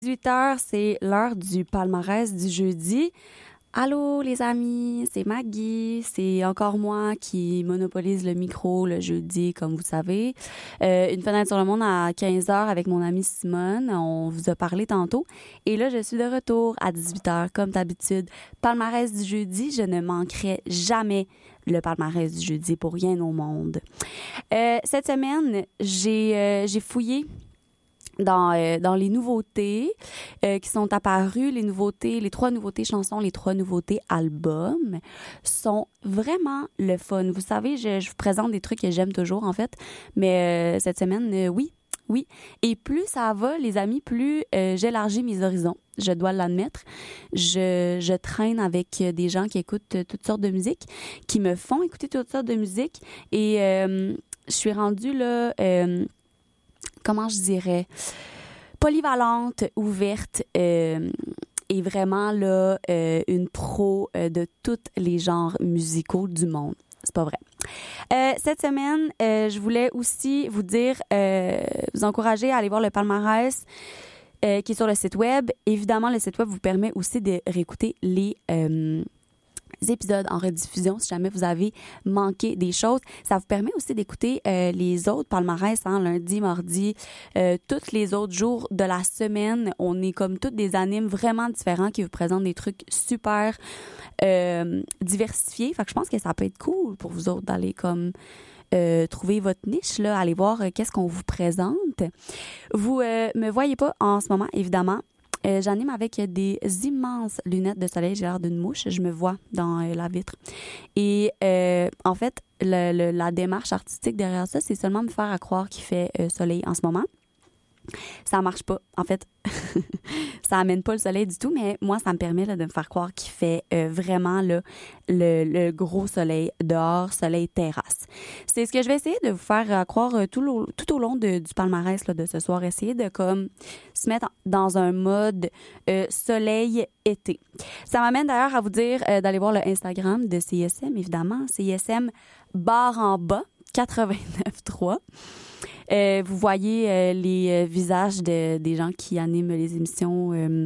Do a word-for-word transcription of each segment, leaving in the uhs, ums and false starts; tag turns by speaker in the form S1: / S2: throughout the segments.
S1: dix-huit heures, c'est l'heure du palmarès du jeudi. Allô les amis, c'est Maggie, c'est encore moi qui monopolise le micro le jeudi, comme vous savez. Euh, une fenêtre sur le monde à quinze heures avec mon amie Simone, on vous a parlé tantôt. Et là, je suis de retour à dix-huit heures, comme d'habitude. Palmarès du jeudi, je ne manquerai jamais le palmarès du jeudi pour rien au monde. Euh, cette semaine, j'ai, euh, j'ai fouillé dans euh, dans les nouveautés euh, qui sont apparues, les nouveautés, les trois nouveautés chansons, les trois nouveautés albums sont vraiment le fun. Vous savez, je, je vous présente des trucs que j'aime toujours en fait, mais euh, cette semaine, euh, oui, oui. Et plus ça va, les amis, plus euh, j'élargis mes horizons. Je dois l'admettre. Je, je traîne avec des gens qui écoutent toutes sortes de musique, qui me font écouter toutes sortes de musique, et euh, je suis rendue là. Euh, comment je dirais, polyvalente, ouverte euh, et vraiment là euh, une pro euh, de tous les genres musicaux du monde. C'est pas vrai. Euh, cette semaine, euh, je voulais aussi vous dire, euh, vous encourager à aller voir le palmarès euh, qui est sur le site web. Évidemment, le site web vous permet aussi de réécouter les euh, épisodes en rediffusion si jamais vous avez manqué des choses. Ça vous permet aussi d'écouter euh, les autres palmarès, hein, lundi, mardi, euh, tous les autres jours de la semaine. On est comme toutes des animes vraiment différents qui vous présentent des trucs super euh, diversifiés. Fait que je pense que ça peut être cool pour vous autres d'aller comme Euh, trouver votre niche, là, aller voir euh, qu'est-ce qu'on vous présente. Vous euh, me voyez pas en ce moment, évidemment. Euh, j'anime avec des immenses lunettes de soleil. J'ai l'air d'une mouche. Je me vois dans euh, la vitre. Et euh, en fait, le, le, la démarche artistique derrière ça, c'est seulement me faire à croire qu'il fait euh, soleil en ce moment. Ça marche pas. En fait, ça amène pas le soleil du tout, mais moi, ça me permet là, de me faire croire qu'il fait euh, vraiment là, le, le gros soleil dehors, soleil terrasse. C'est ce que je vais essayer de vous faire euh, croire euh, tout, le, tout au long de, du palmarès là, de ce soir. Essayer de comme se mettre dans un mode euh, soleil-été. Ça m'amène d'ailleurs à vous dire euh, d'aller voir le Instagram de C I S M, évidemment. C I S M barre en bas, quatre-vingt-neuf trois. Euh, vous voyez euh, les euh, visages de, des gens qui animent les émissions euh,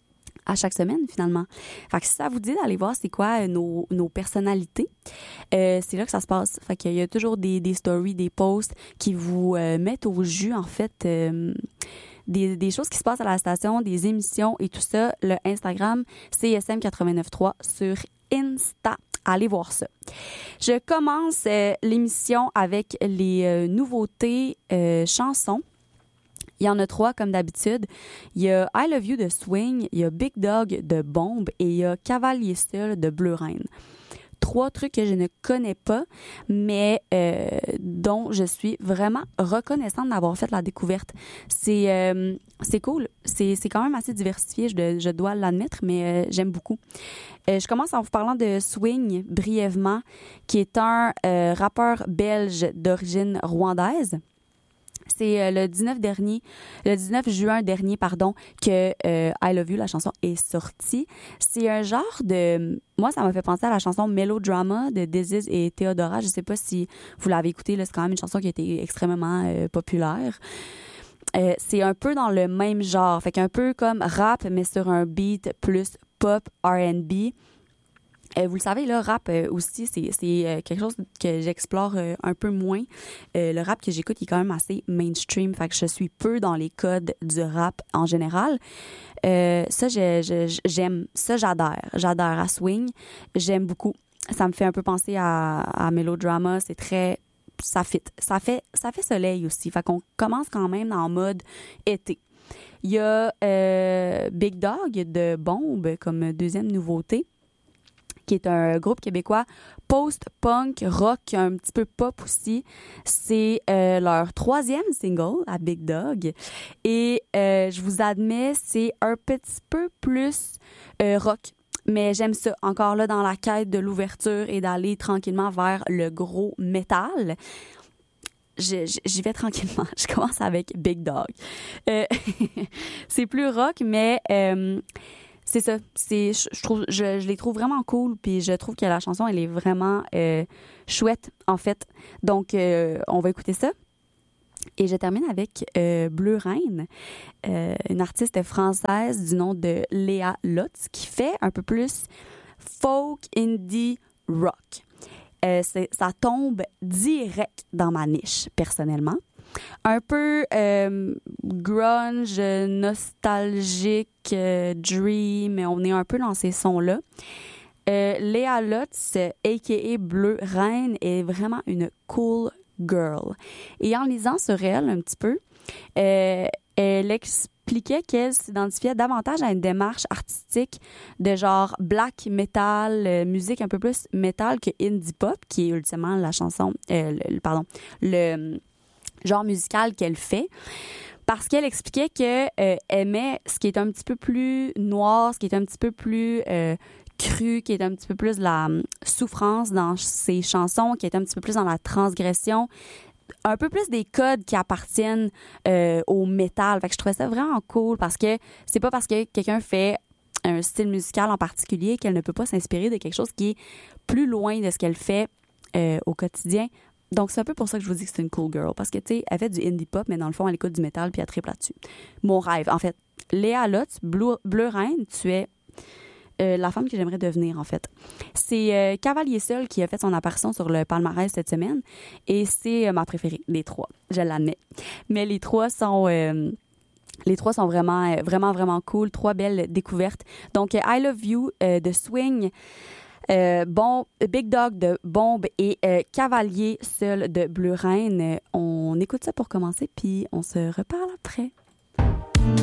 S1: à chaque semaine, finalement. Fait que si ça vous dit d'aller voir c'est quoi euh, nos, nos personnalités, euh, c'est là que ça se passe. Fait qu'il y a toujours des, des stories, des posts qui vous euh, mettent au jus, en fait, euh, des, des choses qui se passent à la station, des émissions et tout ça. Le Instagram C S M quatre-vingt-neuf trois sur Insta. Allez voir ça. Je commence euh, l'émission avec les euh, nouveautés euh, chansons. Il y en a trois, comme d'habitude. Il y a I Love You de Swing, il y a Big Dog de Bombe et il y a Cavalier Seul de Bleu Reine. Trois trucs que je ne connais pas, mais euh, dont je suis vraiment reconnaissante d'avoir fait la découverte. C'est euh, c'est cool. C'est, c'est quand même assez diversifié, je, je dois l'admettre, mais euh, j'aime beaucoup. Euh, je commence en vous parlant de Swing, brièvement, qui est un euh, rappeur belge d'origine rwandaise. C'est euh, le dix-neuf dernier, le dix-neuf juin dernier, pardon, que euh, I Love You, la chanson, est sortie. C'est un genre de... Moi, ça m'a fait penser à la chanson Melodrama de This Is et Theodora. Je sais pas si vous l'avez écoutée, là, c'est quand même une chanson qui a été extrêmement euh, populaire. Euh, c'est un peu dans le même genre, fait qu'un peu comme rap, mais sur un beat plus pop, R and B. Euh, vous le savez, là, rap euh, aussi, c'est, c'est euh, quelque chose que j'explore euh, un peu moins. Euh, le rap que j'écoute, il est quand même assez mainstream, fait que je suis peu dans les codes du rap en général. Euh, ça, je, je, j'aime. Ça, j'adhère. J'adhère à Swing. J'aime beaucoup. Ça me fait un peu penser à, à Melodrama. C'est très... Ça fit. Ça fait, ça fait soleil aussi. Fait qu'on commence quand même en mode été. Il y a euh, Big Dog de Bombe comme deuxième nouveauté, qui est un groupe québécois post-punk, rock, un petit peu pop aussi. C'est euh, leur troisième single à Big Dog. Et euh, je vous admets, c'est un petit peu plus euh, rock. Mais j'aime ça, encore là, dans la quête de l'ouverture et d'aller tranquillement vers le gros métal. Je, je, j'y vais tranquillement. Je commence avec Big Dog. Euh, c'est plus rock, mais... Euh, C'est ça. C'est, je, je, trouve, je, je les trouve vraiment cool, puis je trouve que la chanson, elle est vraiment euh, chouette, en fait. Donc, euh, on va écouter ça. Et je termine avec euh, Bleu Reine, euh, une artiste française du nom de Léa Lotz qui fait un peu plus folk, indie, rock. Euh, c'est, ça tombe direct dans ma niche, personnellement. Un peu euh, grunge, nostalgique, euh, dream, on est un peu dans ces sons-là. Euh, Léa Lotz, a k a. Bleu Reine, est vraiment une cool girl. Et en lisant sur elle un petit peu, euh, elle expliquait qu'elle s'identifiait davantage à une démarche artistique de genre black metal, euh, musique un peu plus metal que indie pop, qui est ultimement la chanson, euh, le, pardon, le genre musical qu'elle fait. Parce qu'elle expliquait qu'elle euh, aimait ce qui est un petit peu plus noir, ce qui est un petit peu plus euh, cru, qui est un petit peu plus de la um, souffrance dans ses chansons, qui est un petit peu plus dans la transgression, un peu plus des codes qui appartiennent euh, au métal. Fait que je trouvais ça vraiment cool parce que c'est pas parce que quelqu'un fait un style musical en particulier qu'elle ne peut pas s'inspirer de quelque chose qui est plus loin de ce qu'elle fait euh, au quotidien. Donc, c'est un peu pour ça que je vous dis que c'est une cool girl. Parce que, tu sais, elle fait du indie pop, mais dans le fond, elle écoute du métal puis elle triple là-dessus. Mon rêve, en fait. Léa Lotz, Bleu, Bleu Reine, tu es euh, la femme que j'aimerais devenir, en fait. C'est euh, Cavalier Seul qui a fait son apparition sur le palmarès cette semaine. Et c'est euh, ma préférée, les trois. Je l'admets. Mais les trois sont... Euh, Les trois sont vraiment, vraiment, vraiment cool. Trois belles découvertes. Donc, I Love You euh, de Swing, euh, bon, Big Dog de Bombe et euh, Cavalier Seul de Bleu Reine. On écoute ça pour commencer, puis on se reparle après.